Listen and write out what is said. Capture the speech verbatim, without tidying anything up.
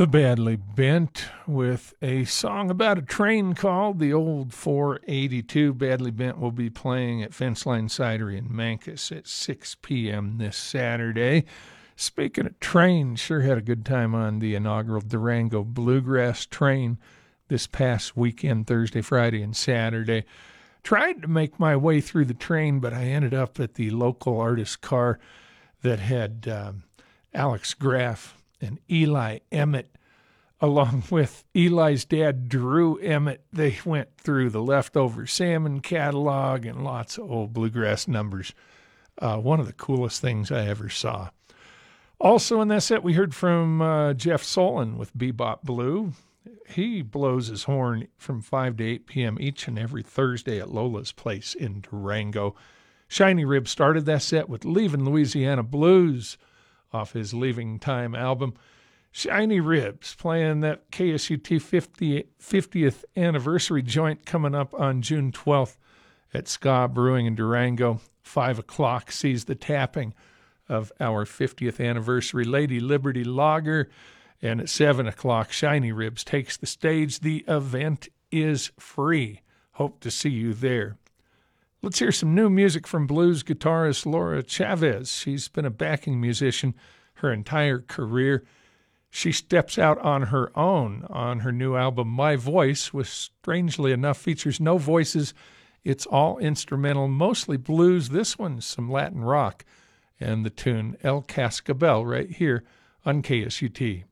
The Badly Bent with a song about a train called the Old four eighty-two. Badly Bent will be playing at Fenceline Cidery in Mancos at six p.m. this Saturday. Speaking of trains, sure had a good time on the inaugural Durango Bluegrass Train this past weekend, Thursday, Friday, and Saturday. Tried to make my way through the train, but I ended up at the local artist car that had um, Alex Graff and Eli Emmett, along with Eli's dad, Drew Emmett. They went through the Leftover Salmon catalog and lots of old bluegrass numbers. Uh, one of the coolest things I ever saw. Also in that set, we heard from uh, Jeff Solon with Bebop Blue. He blows his horn from five to eight p.m. each and every Thursday at Lola's Place in Durango. Shiny Rib started that set with Leaving Louisiana Blues off his Leaving Time album. Shiny Ribs playing that K S U T fiftieth anniversary joint coming up on June twelfth at Ska Brewing in Durango. Five o'clock sees the tapping of our fiftieth anniversary Lady Liberty Lager. And at seven o'clock, Shiny Ribs takes the stage. The event is free. Hope to see you there. Let's hear some new music from blues guitarist Laura Chavez. She's been a backing musician her entire career. She steps out on her own on her new album, My Voice, which strangely enough features no voices. It's all instrumental, mostly blues. This one's some Latin rock, and the tune El Cascabel right here on K S U T.